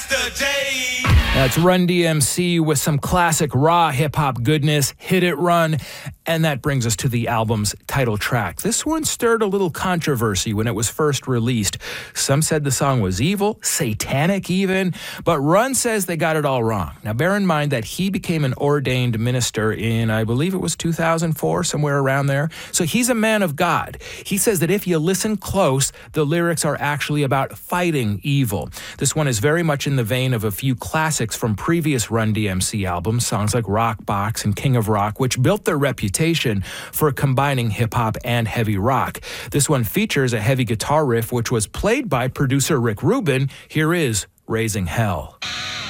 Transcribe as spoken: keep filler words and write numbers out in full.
yesterday. That's Run D M C with some classic raw hip-hop goodness, Hit It Run. And that brings us to the album's title track. This one stirred a little controversy when it was first released. Some said the song was evil, satanic even, but Run says they got it all wrong. Now bear in mind that he became an ordained minister in, I believe it was two thousand four, somewhere around there. So he's a man of God. He says that if you listen close, the lyrics are actually about fighting evil. This one is very much in the vein of a few classics from previous Run D M C albums, songs like Rock Box and King of Rock, which built their reputation for combining hip-hop and heavy rock. This one features a heavy guitar riff, which was played by producer Rick Rubin. Here is Raising Hell.